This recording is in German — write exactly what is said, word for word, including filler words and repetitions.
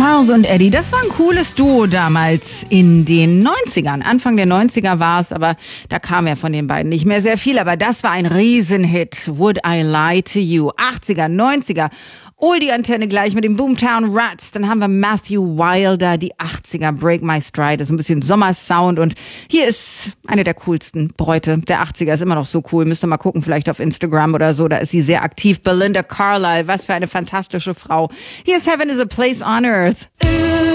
Charles und Eddie, das war ein cooles Duo damals in den neunzigern. Anfang der neunziger war es, aber da kam ja von den beiden nicht mehr sehr viel. Aber das war ein Riesenhit. Would I Lie to You? achtziger, neunziger. Oldie-Antenne gleich mit den Boomtown Rats. Dann haben wir Matthew Wilder, die achtziger, Break My Stride. Das ist ein bisschen Sommersound. Und hier ist eine der coolsten Bräute der achtziger. Ist immer noch so cool. Müsst ihr mal gucken, vielleicht auf Instagram oder so. Da ist sie sehr aktiv. Belinda Carlisle, was für eine fantastische Frau. Hier ist Heaven is a Place on Earth.